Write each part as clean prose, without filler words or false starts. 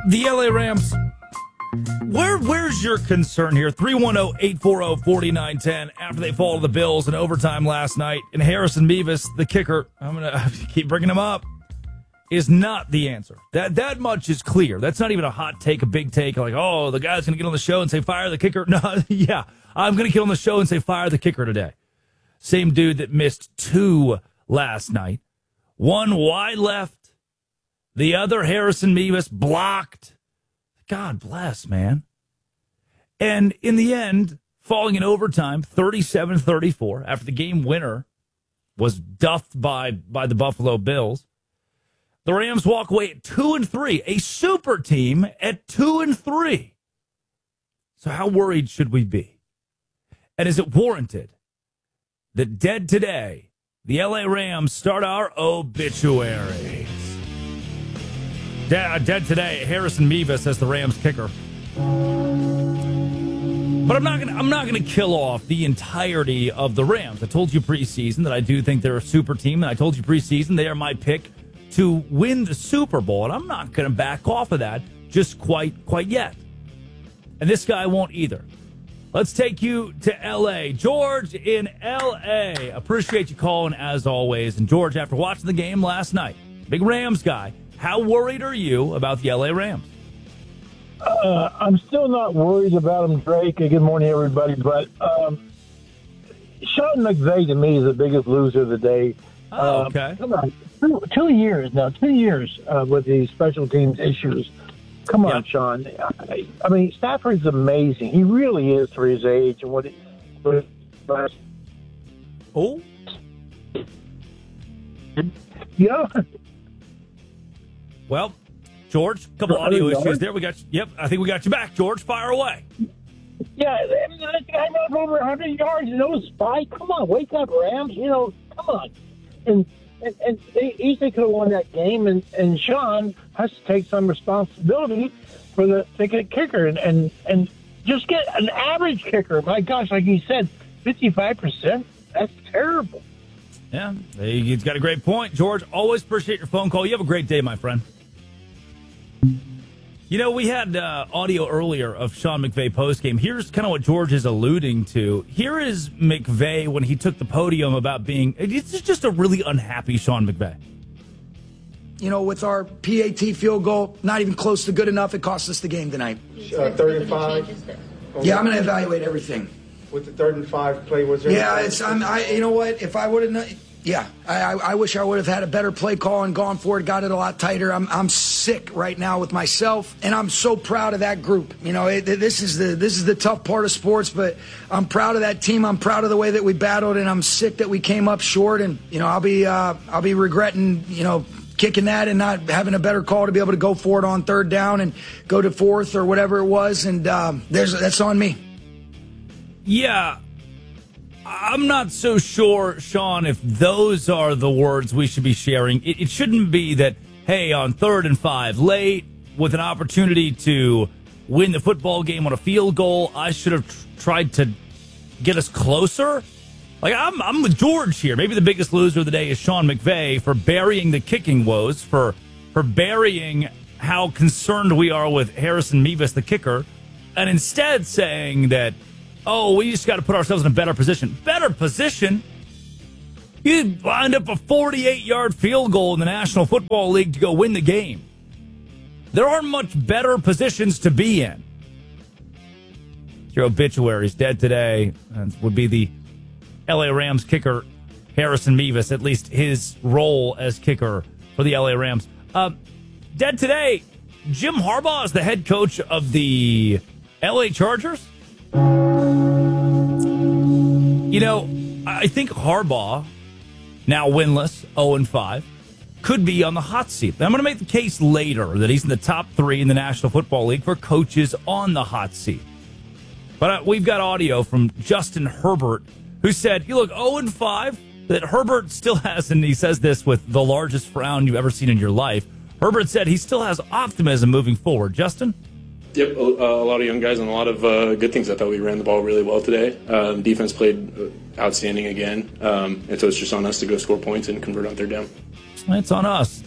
The LA Rams. Where's your concern here? 310-840-4910 after they fall to the Bills in overtime last night. And Harrison Mevis, the kicker, I'm going to keep bringing him up, is not the answer. That much is clear. That's not even a hot take, a big take, like, oh, the guy's going to get on the show and say, fire the kicker. No, yeah, I'm going to get on the show and say, fire the kicker today. Same dude that missed 2 last night. 1 wide left. The other, Harrison Mevis, blocked. God bless, man. And in the end, falling in overtime, 37-34, after the game winner was duffed by the Buffalo Bills. The Rams walk away at 2-3, a super team at 2-3. So how worried should we be? And is it warranted that dead today, the LA Rams start our obituaries? Dead today, Harrison Mevis as the Rams kicker. But I'm not gonna kill off the entirety of the Rams. I told you preseason that I do think they're a super team, and I told you preseason they are my pick to win the Super Bowl, and I'm not gonna back off of that just quite yet. And this guy won't either. Let's take you to L.A. George in L.A. Appreciate you calling as always. And George, after watching the game last night, big Rams guy, how worried are you about the L.A. Rams? I'm still not worried about them, Drake. Good morning, everybody. But Sean McVay, to me, is the biggest loser of the day. Oh, okay. Come on. 2 years now, 2 years with these special teams issues. Come on, Sean. I mean, Stafford's amazing. He really is for his age and what. Oh. Yeah. Well, George, a couple audio issues there. Yep, I think we got you back, George. Fire away. Yeah, I mean, this guy ran over 100 yards and no spike. Come on, wake up, Rams. You know, come on. And they easily could have won that game, and Sean has to take some responsibility for the kicker and just get an average kicker. My gosh, like you said, 55%. That's terrible. Yeah, he's got a great point. George, always appreciate your phone call. You have a great day, my friend. You know, we had audio earlier of Sean McVay postgame. Here's kind of what George is alluding to. Here is McVay when he took the podium about being, it's just a really unhappy Sean McVay. You know, with our PAT field goal, not even close to good enough, it cost us the game tonight. 35. Yeah, I'm going to evaluate everything. With the 3rd and 5 play, was there? Yeah, you know what? If I would have, I wish I would have had a better play call and gone for it, got it a lot tighter. I'm sick right now with myself, and I'm so proud of that group. You know, this is the tough part of sports, but I'm proud of that team. I'm proud of the way that we battled, and I'm sick that we came up short. And you know, I'll be regretting, you know, kicking that and not having a better call to be able to go for it on 3rd down and go to 4th or whatever it was. And that's on me. Yeah. I'm not so sure, Sean, if those are the words we should be sharing. It shouldn't be that, hey, on 3rd and 5, late, with an opportunity to win the football game on a field goal, I should have tried to get us closer. Like, I'm with George here. Maybe the biggest loser of the day is Sean McVay for burying the kicking woes, for burying how concerned we are with Harrison Mevis, the kicker, and instead saying that, oh, we just got to put ourselves in a better position. Better position? You lined up a 48-yard field goal in the National Football League to go win the game. There aren't much better positions to be in. Your obituaries dead today would be the LA Rams kicker, Harrison Mevis, at least his role as kicker for the LA Rams. Dead today, Jim Harbaugh is the head coach of the LA Chargers. You know, I think Harbaugh, now winless, 0-5, could be on the hot seat. I'm going to make the case later that he's in the top 3 in the National Football League for coaches on the hot seat. But we've got audio from Justin Herbert, who said, you look, 0-5, that Herbert still has, and he says this with the largest frown you've ever seen in your life. Herbert said he still has optimism moving forward. Justin? Yep, a lot of young guys and a lot of good things. I thought we ran the ball really well today. Defense played outstanding again, and so it's just on us to go score points and convert on 3rd down. It's on us.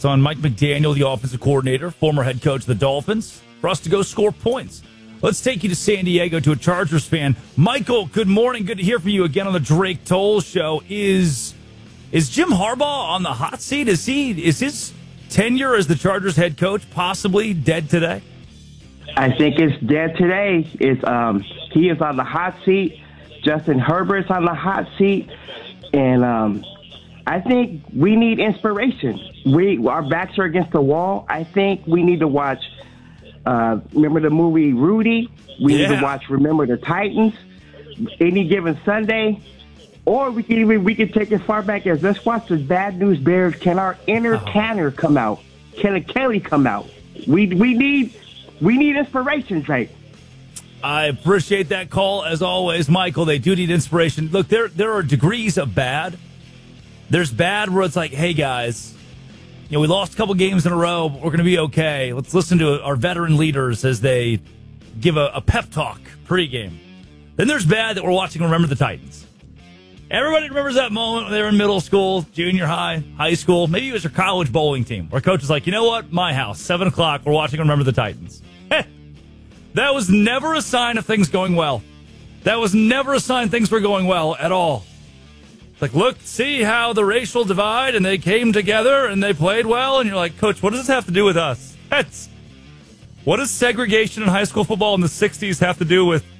It's on Mike McDaniel, the offensive coordinator, former head coach of the Dolphins, for us to go score points. Let's take you to San Diego to a Chargers fan. Michael, good morning. Good to hear from you again on the Drake Toll Show. Is Jim Harbaugh on the hot seat? Is his tenure as the Chargers head coach possibly dead today? I think it's dead today. He is on the hot seat. Justin Herbert's on the hot seat. And I think we need inspiration. Our backs are against the wall. I think we need to watch, remember the movie Rudy? We need to watch Remember the Titans. Any given Sunday. Or we could take as far back as, let's watch the Bad News Bears. Can our inner Tanner come out? Can Kelly come out? We need inspiration, Drake. I appreciate that call, as always, Michael. They do need inspiration. Look, there are degrees of bad. There's bad where it's like, hey, guys, we lost a couple games in a row, but we're going to be okay. Let's listen to our veteran leaders as they give a pep talk pregame. Then there's bad that we're watching Remember the Titans. Everybody remembers that moment when they were in middle school, junior high, high school. Maybe it was your college bowling team where coach was like, you know what? My house, 7 o'clock, we're watching Remember the Titans. That was never a sign of things going well. That was never a sign things were going well at all. It's like, look, see how the racial divide, and they came together and they played well. And you're like, Coach, what does this have to do with us? What does segregation in high school football in the 60s have to do with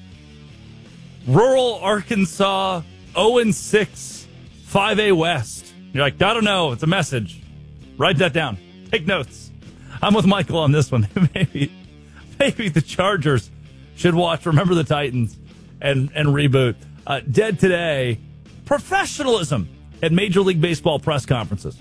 rural Arkansas 0-6 5A West? You're like, I don't know. It's a message. Write that down. Take notes. I'm with Michael on this one. Maybe the Chargers should watch Remember the Titans and reboot. Dead today, professionalism at Major League Baseball press conferences.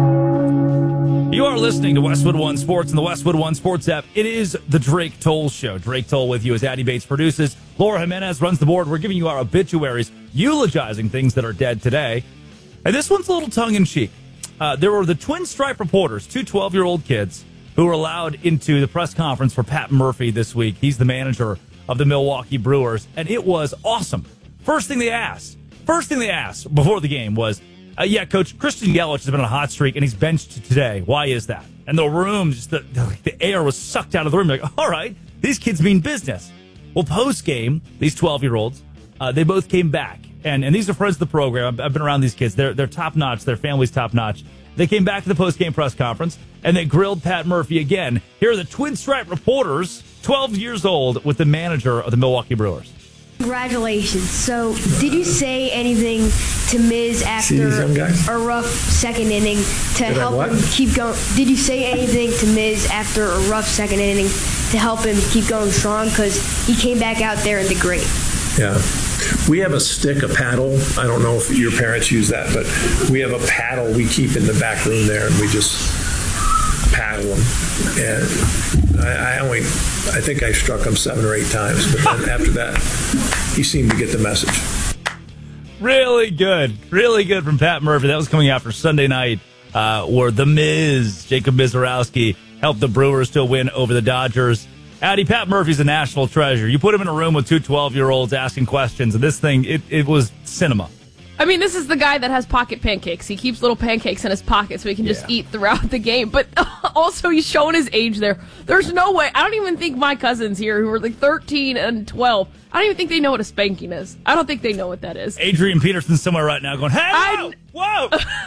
You are listening to Westwood One Sports and the Westwood One Sports app. It is the Drake Toll Show. Drake Toll with you as Addie Bates produces. Laura Jimenez runs the board. We're giving you our obituaries, eulogizing things that are dead today. And this one's a little tongue-in-cheek. There were the Twin Stripe reporters, two 12-year-old kids, who were allowed into the press conference for Pat Murphy this week. He's the manager of the Milwaukee Brewers, and it was awesome. First thing they asked before the game was, Coach, Christian Yelich has been on a hot streak, and he's benched today. Why is that? And the room, just the air was sucked out of the room. Like, all right, these kids mean business. Well, post-game, these 12-year-olds, they both came back. And these are friends of the program. I've been around these kids. They're top-notch. Their family's top-notch. They came back to the post-game press conference, and they grilled Pat Murphy again. Here are the Twin Stripe reporters, 12 years old, with the manager of the Milwaukee Brewers. Congratulations. So, did you say anything to Miz after a rough second inning to help him keep going? Did you say anything to Miz after a rough second inning to help him keep going strong? Because he came back out there and did great. Yeah. We have a stick, a paddle. I don't know if your parents use that, but we have a paddle we keep in the back room there, and we just paddle them. And I think I struck him 7 or 8 times, but then after that, he seemed to get the message. Really good from Pat Murphy. That was coming after Sunday night, where the Miz, Jacob Mizorowski, helped the Brewers to a win over the Dodgers. Addie, Pat Murphy's a national treasure. You put him in a room with two 12-year-olds asking questions, and this thing, it was cinema. I mean, this is the guy that has pocket pancakes. He keeps little pancakes in his pocket so he can just eat throughout the game. But also, he's showing his age there. There's no way. I don't even think my cousins here, who are like 13 and 12, I don't even think they know what a spanking is. I don't think they know what that is. Adrian Peterson's somewhere right now going, hey, whoa!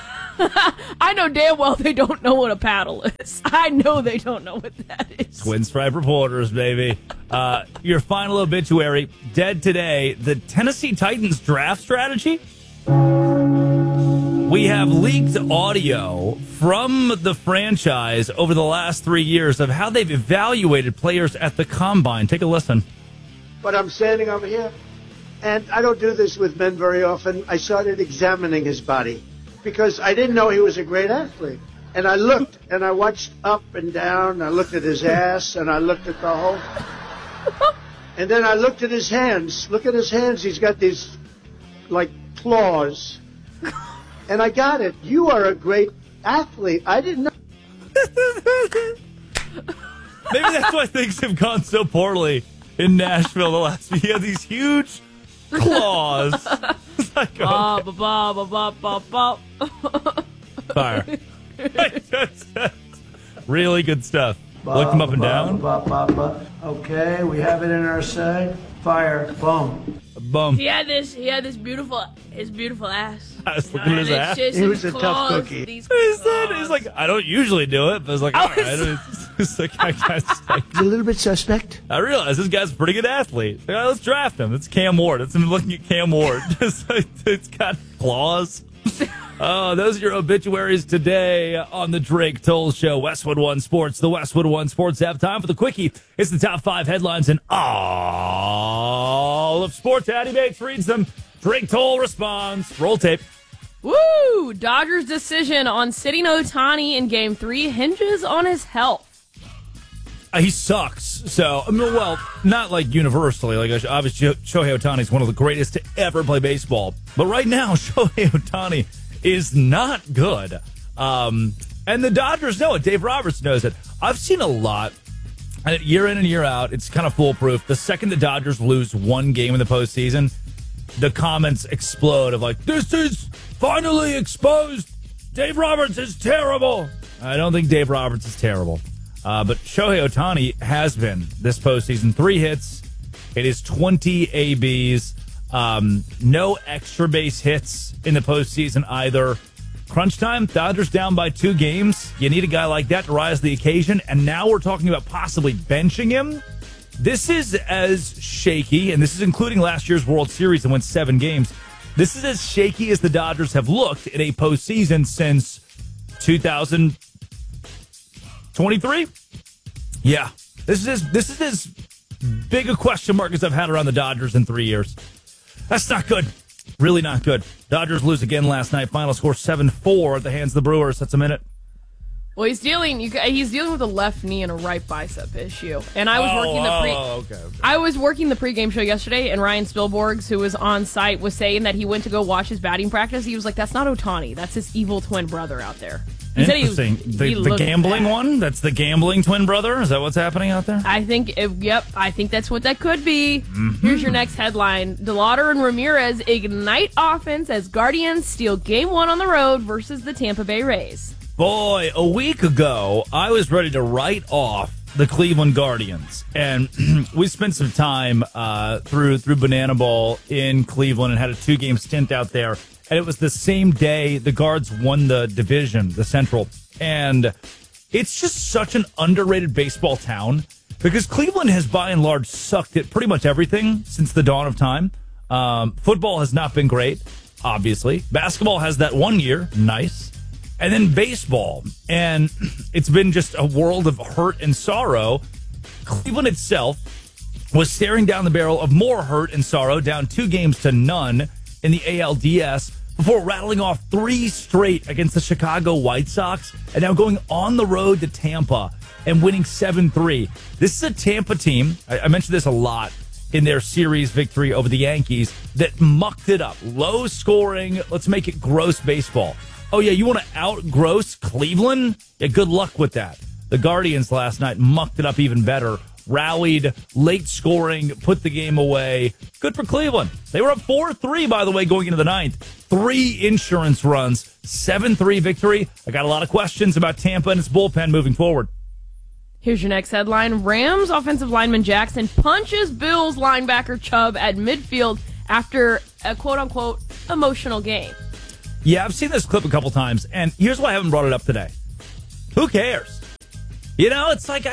I know damn well they don't know what a paddle is. I know they don't know what that is. Twin Stripe reporters, baby. Your final obituary, dead today, the Tennessee Titans draft strategy. We have leaked audio from the franchise over the last 3 years of how they've evaluated players at the Combine. Take a listen. But I'm standing over here, and I don't do this with men very often. I started examining his body because I didn't know he was a great athlete. And I looked, and I watched up and down. I looked at his ass, and I looked at the whole. And then I looked at his hands. Look at his hands. He's got these, like, claws. And I got it. You are a great athlete. I didn't know. Maybe that's why things have gone so poorly in Nashville the last few years. You have these huge claws. It's like, okay. Fire. Really good stuff. Look them up and down. Okay, we have it in our side. Fire. Boom. Boom. He had this beautiful ass. I was looking at his ass. He was a tough cookie. He's like, I don't usually do it, but it's like, all right. It's like, a little bit suspect. I realize this guy's a pretty good athlete. All right, let's draft him. It's Cam Ward. It's him looking at Cam Ward. It's got claws. Oh, those are your obituaries today on the Drake Toll Show. Westwood One Sports, the Westwood One Sports app. Time for the Quickie. It's the top 5 headlines in all of sports. Addy Bates reads them. Drake Toll responds. Roll tape. Woo! Dodgers' decision on sitting Ohtani in Game 3 hinges on his health. He sucks. So, I mean, well, not like universally. Like, obviously, Shohei Ohtani is one of the greatest to ever play baseball. But right now, Shohei Ohtani is not good. And the Dodgers know it. Dave Roberts knows it. I've seen a lot. Year in and year out, it's kind of foolproof. The second the Dodgers lose one game in the postseason, the comments explode of like, this is finally exposed. Dave Roberts is terrible. I don't think Dave Roberts is terrible. But Shohei Ohtani has been this postseason. 3 hits. It is 20 ABs. No extra base hits in the postseason either. Crunch time, Dodgers down by 2 games. You need a guy like that to rise to the occasion. And now we're talking about possibly benching him. This is as shaky, and this is including last year's World Series and went 7 games. This is as shaky as the Dodgers have looked in a postseason since 2023. Yeah, this is as big a question mark as I've had around the Dodgers in 3 years. That's not good. Really not good. Dodgers lose again last night. Final score 7-4 at the hands of the Brewers. That's a minute. Well, he's dealing with a left knee and a right bicep issue. And I was I was working the pregame show yesterday, and Ryan Spielborgs, who was on site, was saying that he went to go watch his batting practice. He was like, "That's not Ohtani. That's his evil twin brother out there." Interesting. The gambling one? That's the gambling twin brother? Is that what's happening out there? I think, I think that's what that could be. Mm-hmm. Here's your next headline. DeLauder and Ramirez ignite offense as Guardians steal Game 1 on the road versus the Tampa Bay Rays. Boy, a week ago, I was ready to write off the Cleveland Guardians. And we spent some time through Banana Bowl in Cleveland and had a 2-game stint out there. And it was the same day the Guards won the division, the Central. And it's just such an underrated baseball town because Cleveland has by and large sucked at pretty much everything since the dawn of time. Football has not been great, obviously. Basketball has that 1 year, nice. And then baseball. And it's been just a world of hurt and sorrow. Cleveland itself was staring down the barrel of more hurt and sorrow, down 2-0 in the ALDS before rattling off 3 straight against the Chicago White Sox and now going on the road to Tampa and winning 7-3. This is a Tampa team, I mentioned this a lot in their series victory over the Yankees, that mucked it up. Low scoring, let's make it gross baseball. Oh, yeah, you want to out-gross Cleveland? Yeah, good luck with that. The Guardians last night mucked it up even better. Rallied, late scoring, put the game away. Good for Cleveland. They were up 4-3, by the way, going into the 9th. 3 insurance runs, 7-3 victory. I got a lot of questions about Tampa and its bullpen moving forward. Here's your next headline. Rams offensive lineman Jackson punches Bills linebacker Chubb at midfield after a quote-unquote emotional game. Yeah, I've seen this clip a couple times, and here's why I haven't brought it up today. Who cares? You know, it's like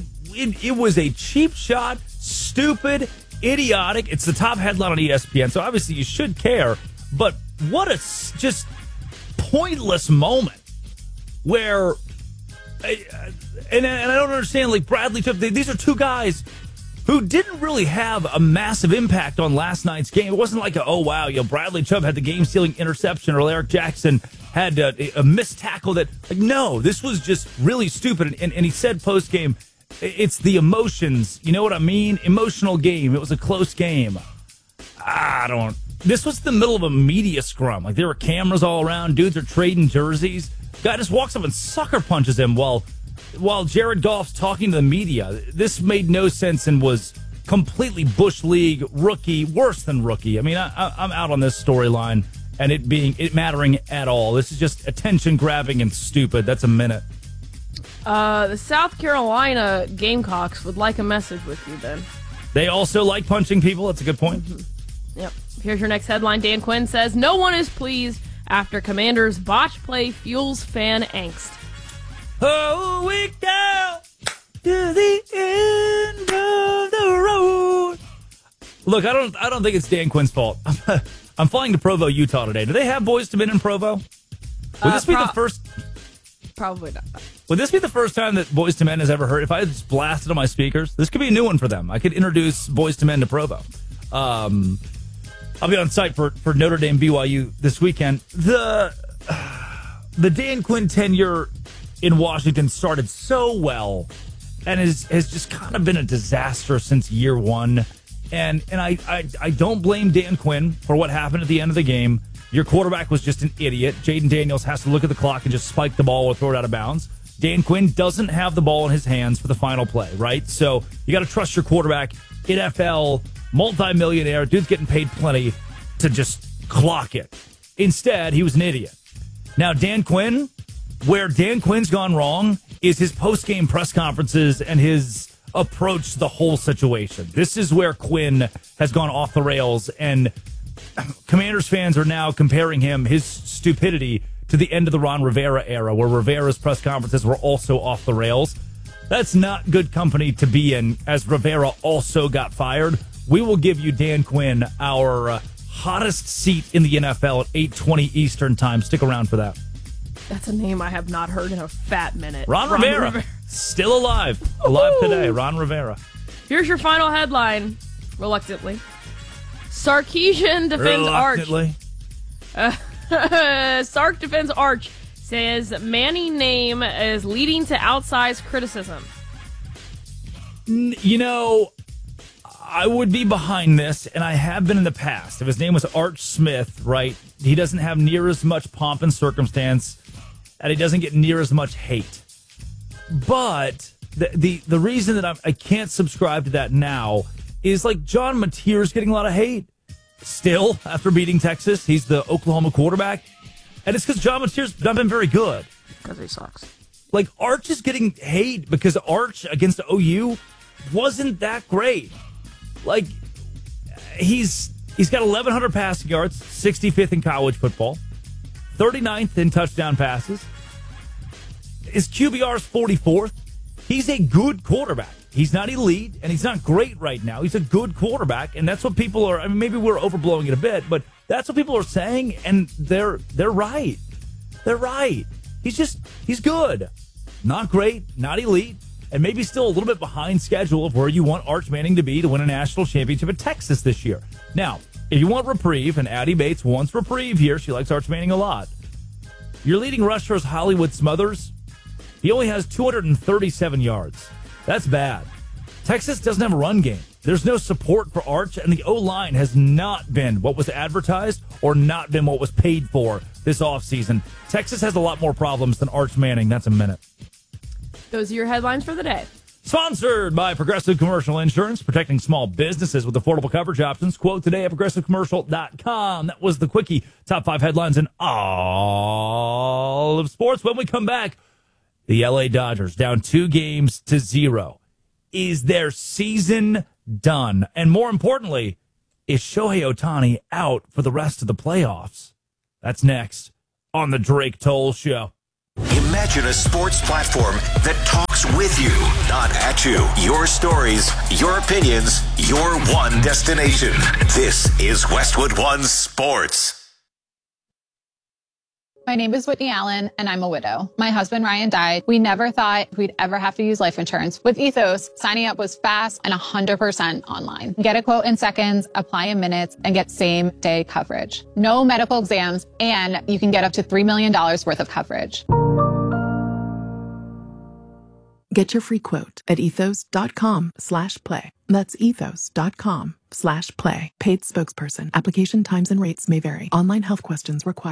it was a cheap shot, stupid, idiotic. It's the top headline on ESPN, so obviously you should care. But what a just pointless moment where, and I don't understand, like Bradley Chubb, these are 2 guys who didn't really have a massive impact on last night's game. It wasn't like, Bradley Chubb had the game-stealing interception or Eric Jackson had a missed tackle that, no, this was just really stupid. And he said post-game, it's the emotions. You know what I mean? Emotional game. It was a close game. This was the middle of a media scrum. Like, there were cameras all around. Dudes are trading jerseys. Guy just walks up and sucker punches him while Jared Goff's talking to the media. This made no sense and was completely Bush League rookie, worse than rookie. I mean, I'm out on this storyline and it mattering at all. This is just attention grabbing and stupid. That's a minute. The South Carolina Gamecocks would like a message with you, Ben. They also like punching people. That's a good point. Mm-hmm. Yep. Here's your next headline. Dan Quinn says, no one is pleased after Commanders' botch play fuels fan angst. Oh, we go to the end of the road. Look, I don't think it's Dan Quinn's fault. I'm flying to Provo, Utah today. Do they have Boyz II Men in Provo? Would this be the first? Probably not. Would this be the first time that Boyz II Men has ever heard? If I had just blasted on my speakers, this could be a new one for them. I could introduce Boyz II Men to Provo. I'll be on site for Notre Dame BYU this weekend. The Dan Quinn tenure in Washington started so well and has just kind of been a disaster since year one. And I don't blame Dan Quinn for what happened at the end of the game. Your quarterback was just an idiot. Jaden Daniels has to look at the clock and just spike the ball or throw it out of bounds. Dan Quinn doesn't have the ball in his hands for the final play, right? So you got to trust your quarterback. NFL, multi-millionaire, dude's getting paid plenty to just clock it. Instead, he was an idiot. Now, Dan Quinn, where Dan Quinn's gone wrong is his post-game press conferences and his approach to the whole situation. This is where Quinn has gone off the rails, and Commanders fans are now comparing his stupidity to the end of the Ron Rivera era, where Rivera's press conferences were also off the rails. That's not good company to be in, as Rivera also got fired. We will give you Dan Quinn, our hottest seat in the NFL at 8:20 Eastern time. Stick around for that. That's a name I have not heard in a fat minute. Ron Rivera. Still alive. Alive today. Ron Rivera. Here's your final headline, reluctantly. Sarkisian defends Reluctantly. Arch. Sark defends Arch. Says Manny name is leading to outsized criticism. You know, I would be behind this, and I have been in the past. If his name was Arch Smith, right, he doesn't have near as much pomp and circumstance, and he doesn't get near as much hate. But the reason that I can't subscribe to that now is like John Mateer's getting a lot of hate still after beating Texas. He's the Oklahoma quarterback. And it's because John Mateer's not been very good. Because he sucks. Like, Arch is getting hate because Arch against OU wasn't that great. Like, he's got 1,100 passing yards, 65th in college football, 39th in touchdown passes. His QBR is 44th. He's a good quarterback. He's not elite, and he's not great right now. He's a good quarterback, and that's what people are. I mean, maybe we're overblowing it a bit, but that's what people are saying, and they're right. They're right. He's good. Not great, not elite, and maybe still a little bit behind schedule of where you want Arch Manning to be to win a national championship at Texas this year. Now, if you want reprieve, and Addie Bates wants reprieve here, she likes Arch Manning a lot. Your leading rusher is Hollywood Smothers. He only has 237 yards. That's bad. Texas doesn't have a run game. There's no support for Arch, and the O-line has not been what was advertised or not been what was paid for this offseason. Texas has a lot more problems than Arch Manning. That's a minute. Those are your headlines for the day. Sponsored by Progressive Commercial Insurance, protecting small businesses with affordable coverage options. Quote today at progressivecommercial.com. That was the Quickie. Top 5 headlines in all of sports. When we come back, the LA Dodgers down 2-0. Is their season done? And more importantly, is Shohei Ohtani out for the rest of the playoffs? That's next on the Drake Toll Show. Imagine a sports platform that talks with you, not at you. Your stories, your opinions, your one destination. This is Westwood One Sports. My name is Whitney Allen, and I'm a widow. My husband, Ryan, died. We never thought we'd ever have to use life insurance. With Ethos, signing up was fast and 100% online. Get a quote in seconds, apply in minutes, and get same-day coverage. No medical exams, and you can get up to $3 million worth of coverage. Get your free quote at ethos.com/play. That's ethos.com/play. Paid spokesperson. Application times and rates may vary. Online health questions required.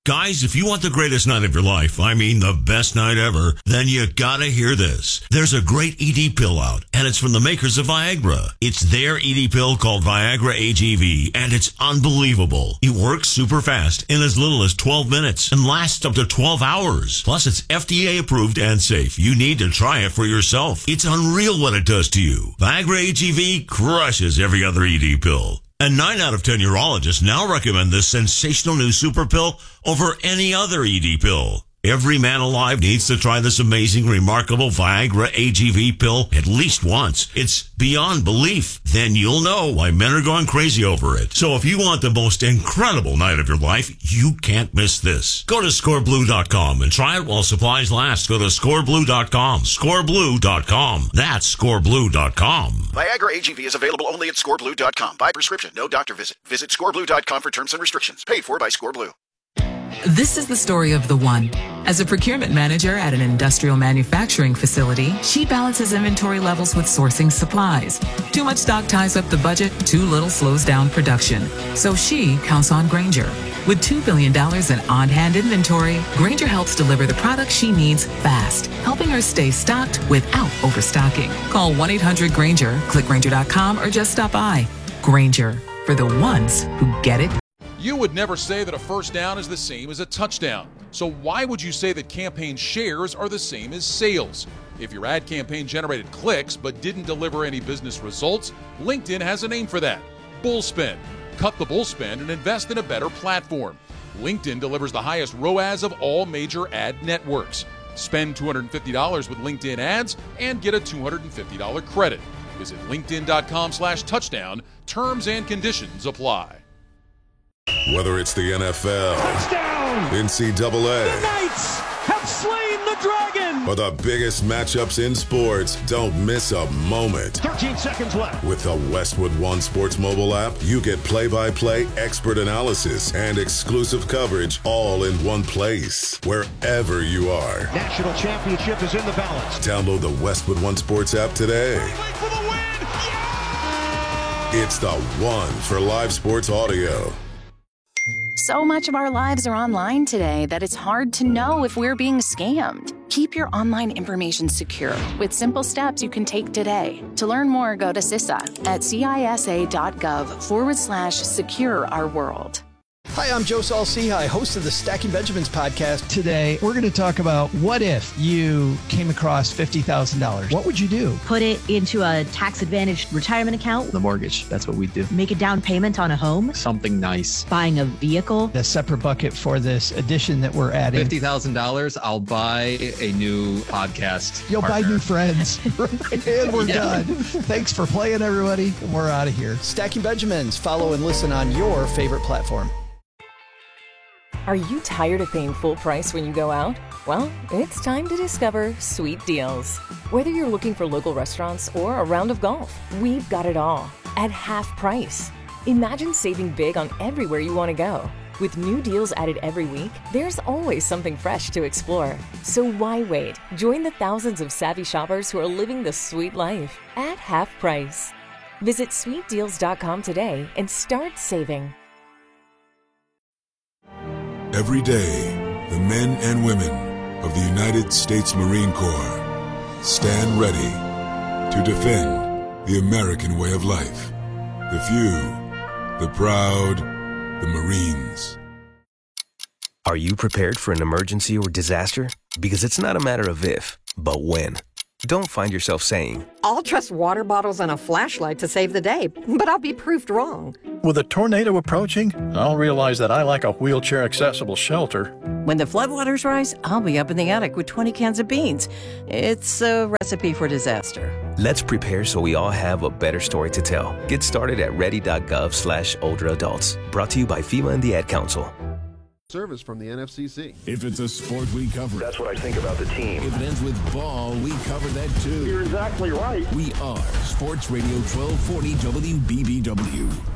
Guys, if you want the greatest night of your life, I mean the best night ever, then you gotta hear this. There's a great ED pill out, and it's from the makers of Viagra. It's their ED pill called Viagra AGV, and it's unbelievable. It works super fast in as little as 12 minutes and lasts up to 12 hours. Plus, it's FDA approved and safe. You need to try it for yourself. It's unreal what it does to you. Viagra AGV crushes every other ED pill. And 9 out of 10 urologists now recommend this sensational new super pill over any other ED pill. Every man alive needs to try this amazing, remarkable Viagra AGV pill at least once. It's beyond belief. Then you'll know why men are going crazy over it. So if you want the most incredible night of your life, you can't miss this. Go to scoreblue.com and try it while supplies last. Go to scoreblue.com. Scoreblue.com. That's scoreblue.com. Viagra AGV is available only at scoreblue.com. By prescription, no doctor visit. Visit scoreblue.com for terms and restrictions. Paid for by Scoreblue. This is the story of the one. As a procurement manager at an industrial manufacturing facility, she balances inventory levels with sourcing supplies. Too much stock ties up the budget, too little slows down production. So she counts on Grainger. With $2 billion in on-hand inventory, Grainger helps deliver the products she needs fast, helping her stay stocked without overstocking. Call 1-800-GRAINGER, click Grainger.com, or just stop by. Grainger, for the ones who get it. You would never say that a first down is the same as a touchdown. So why would you say that campaign shares are the same as sales? If your ad campaign generated clicks but didn't deliver any business results, LinkedIn has a name for that: Bullspend. Cut the bullspend and invest in a better platform. LinkedIn delivers the highest ROAS of all major ad networks. Spend $250 with LinkedIn ads and get a $250 credit. Visit linkedin.com/touchdown. Terms and conditions apply. Whether it's the NFL, touchdown! NCAA, the Knights have slain the dragon, or the biggest matchups in sports, don't miss a moment. 13 seconds left. With the Westwood One Sports mobile app, you get play-by-play expert analysis and exclusive coverage all in one place, wherever you are. National championship is in the balance. Download the Westwood One Sports app today. For the win! Yeah! It's the one for live sports audio. So much of our lives are online today that it's hard to know if we're being scammed. Keep your online information secure with simple steps you can take today. To learn more, go to CISA at CISA.gov/secure our world. Hi, I'm Joe Saul-Sehy, host of the Stacking Benjamins podcast. Today, we're going to talk about what if you came across $50,000. What would you do? Put it into a tax-advantaged retirement account. The mortgage, that's what we do. Make a down payment on a home. Something nice. Buying a vehicle. A separate bucket for this addition that we're adding. $50,000, I'll buy a new podcast You'll partner. buy new friends. And we're done. Thanks for playing, everybody. And we're out of here. Stacking Benjamins. Follow and listen on your favorite platform. Are you tired of paying full price when you go out? Well, it's time to discover Sweet Deals. Whether you're looking for local restaurants or a round of golf, we've got it all at half price. Imagine saving big on everywhere you want to go. With new deals added every week, there's always something fresh to explore. So why wait? Join the thousands of savvy shoppers who are living the sweet life at half price. Visit sweetdeals.com today and start saving. Every day, the men and women of the United States Marine Corps stand ready to defend the American way of life. The few, the proud, the Marines. Are you prepared for an emergency or disaster? Because it's not a matter of if, but when. Don't find yourself saying, I'll trust water bottles and a flashlight to save the day, but I'll be proved wrong. With a tornado approaching, I'll realize that I lack a wheelchair-accessible shelter. When the floodwaters rise, I'll be up in the attic with 20 cans of beans. It's a recipe for disaster. Let's prepare so we all have a better story to tell. Get started at ready.gov/older adults. Brought to you by FEMA and the Ad Council. Service from the NFCC. If it's a sport, we cover it. That's what I think about the team. If it ends with ball, we cover that too. You're exactly right. We are Sports Radio 1240 WBBW.